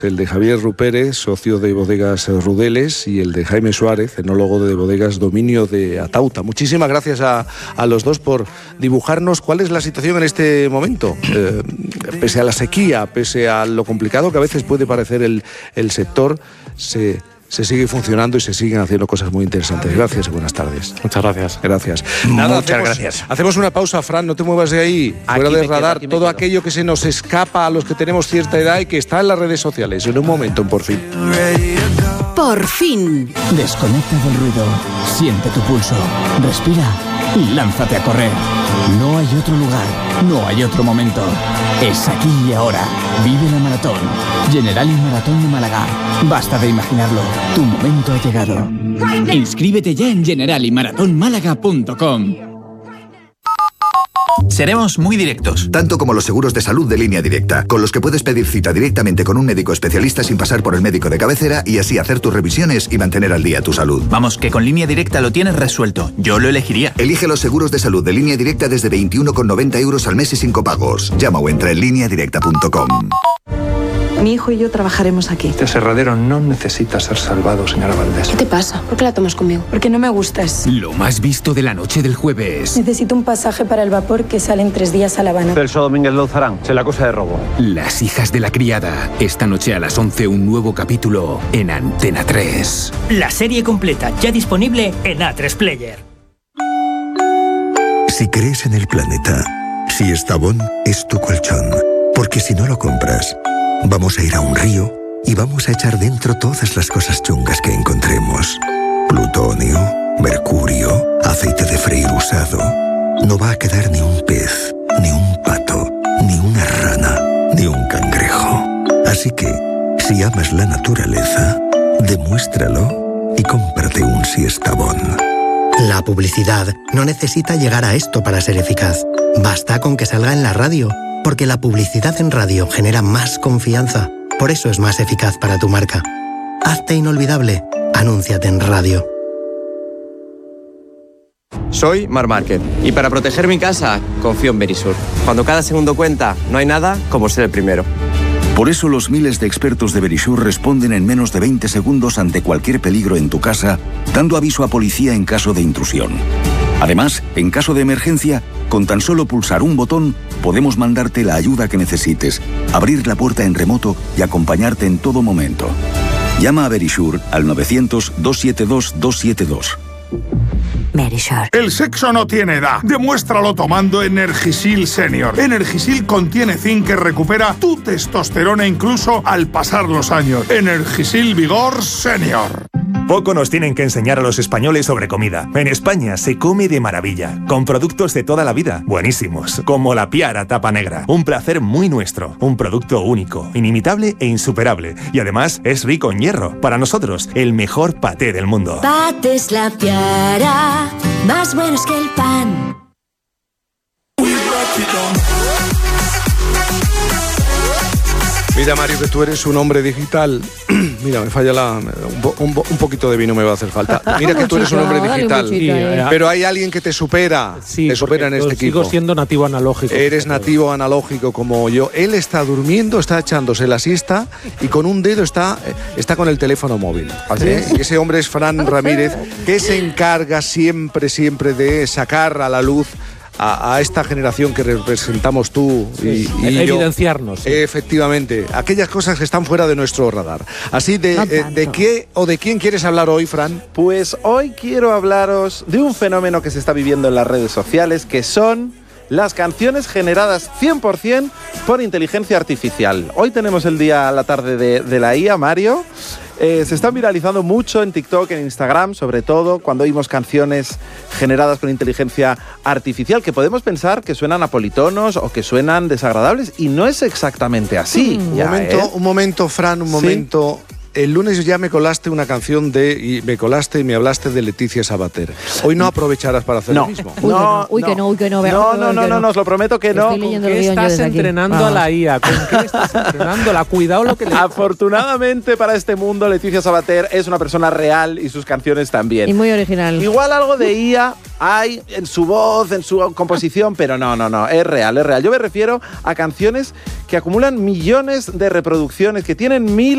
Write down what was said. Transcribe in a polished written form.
El de Javier Rupérez, socio de Bodegas Rudeles, y el de Jaime Suárez, enólogo de Bodegas Dominio de Atauta. Muchísimas gracias a los dos por dibujarnos cuál es la situación en este momento. Pese a la sequía, pese a lo complicado que a veces puede parecer el sector, se sigue funcionando y se siguen haciendo cosas muy interesantes. Gracias y buenas tardes. Muchas gracias. Gracias. Gracias. Hacemos una pausa, Fran, no te muevas de ahí. Fuera de radar, todo aquello que se nos escapa a los que tenemos cierta edad y que está en las redes sociales. En un momento, Por Fin. Por fin. Desconecta del ruido, siente tu pulso, respira y lánzate a correr. No hay otro lugar, no hay otro momento. Es aquí y ahora. Vive la maratón. Generali Maratón de Málaga. Basta de imaginarlo. Tu momento ha llegado. Inscríbete ya en generaliMaratónmálaga.com. Seremos muy directos. Tanto como los seguros de salud de Línea Directa, con los que puedes pedir cita directamente con un médico especialista sin pasar por el médico de cabecera y así hacer tus revisiones y mantener al día tu salud. Vamos, que con Línea Directa lo tienes resuelto. Yo lo elegiría. Elige los seguros de salud de Línea Directa desde 21,90 € al mes y sin copagos. Llama o entra en lineadirecta.com. Mi hijo y yo trabajaremos aquí. Este aserradero no necesita ser salvado, señora Valdés. ¿Qué te pasa? ¿Por qué la tomas conmigo? Porque no me gustas. Lo más visto de la noche del jueves. Necesito un pasaje para el vapor que sale en 3 días a La Habana. Celso Domínguez Louzarán, se la acusa de robo. Las hijas de la criada. Esta noche a las 11 un nuevo capítulo en Antena 3. La serie completa ya disponible en A3 Player. Si crees en el planeta, si Estavón es tu colchón. Porque si no lo compras, vamos a ir a un río y vamos a echar dentro todas las cosas chungas que encontremos. Plutonio, mercurio, aceite de freír usado. No va a quedar ni un pez, ni un pato, ni una rana, ni un cangrejo. Así que, si amas la naturaleza, demuéstralo y cómprate un Siestabón. La publicidad no necesita llegar a esto para ser eficaz. Basta con que salga en la radio. Porque la publicidad en radio genera más confianza. Por eso es más eficaz para tu marca. Hazte inolvidable. Anúnciate en radio. Soy Marc Márquez y para proteger mi casa confío en Verisur. Cuando cada segundo cuenta, no hay nada como ser el primero. Por eso los miles de expertos de Verisur responden en menos de 20 segundos ante cualquier peligro en tu casa, dando aviso a policía en caso de intrusión. Además, en caso de emergencia, con tan solo pulsar un botón, podemos mandarte la ayuda que necesites, abrir la puerta en remoto y acompañarte en todo momento. Llama a Verisur al 900-272-272. Verisur. El sexo no tiene edad. Demuéstralo tomando Energisil Senior. Energisil contiene zinc que recupera tu testosterona incluso al pasar los años. Energisil Vigor Senior. Poco nos tienen que enseñar a los españoles sobre comida. En España se come de maravilla, con productos de toda la vida, buenísimos, como la Piara tapa negra. Un placer muy nuestro, un producto único, inimitable e insuperable. Y además es rico en hierro. Para nosotros, el mejor paté del mundo. Patés La Piara, más buenos que el pan. Mira, Mario, que tú eres un hombre digital. Mira, me falla un poquito de vino me va a hacer falta. Mira que tú eres un hombre digital, pero hay alguien que te supera. Sí, te supera en este equipo. Sigo siendo nativo analógico. Eres nativo analógico como yo. Él está durmiendo, está echándose la siesta y con un dedo está con el teléfono móvil. Y ese hombre es Fran Ramírez, que se encarga siempre de sacar a la luz a esta generación que representamos tú y evidenciarnos. Yo. Efectivamente, aquellas cosas que están fuera de nuestro radar. Así ¿de qué o de quién quieres hablar hoy, Fran? Pues hoy quiero hablaros de un fenómeno que se está viviendo en las redes sociales, que son las canciones generadas 100% por inteligencia artificial. Hoy tenemos el día, la tarde de la IA, Mario. Se están viralizando mucho en TikTok, en Instagram, sobre todo cuando oímos canciones generadas con inteligencia artificial, que podemos pensar que suenan a politonos o que suenan desagradables, y no es exactamente así. Un momento, Fran, un momento. ¿Sí? El lunes ya me colaste una canción y me hablaste de Leticia Sabater. Hoy no aprovecharás para hacer lo mismo. No, os lo prometo que no. ¿Con qué estás entrenando a la IA? ¿Con qué estás entrenándola? Cuidado lo que le... Afortunadamente para este mundo, Leticia Sabater es una persona real y sus canciones también. Y muy original. Igual algo de IA hay en su voz, en su composición, pero no, es real. Yo me refiero a canciones que acumulan millones de reproducciones, que tienen